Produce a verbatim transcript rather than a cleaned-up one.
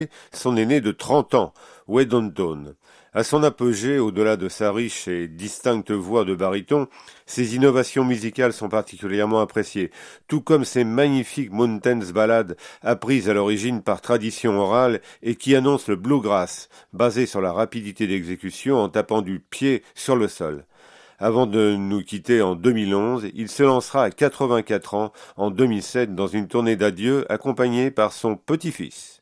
son aîné de trente ans, Weddon Tone. À son apogée, au-delà de sa riche et distincte voix de baryton, ses innovations musicales sont particulièrement appréciées, tout comme ses magnifiques Mountains ballades apprises à l'origine par tradition orale et qui annoncent le bluegrass, basé sur la rapidité d'exécution en tapant du pied sur le sol. Avant de nous quitter en deux mille onze, il se lancera à quatre-vingt-quatre ans en deux mille sept dans une tournée d'adieu accompagnée par son petit-fils.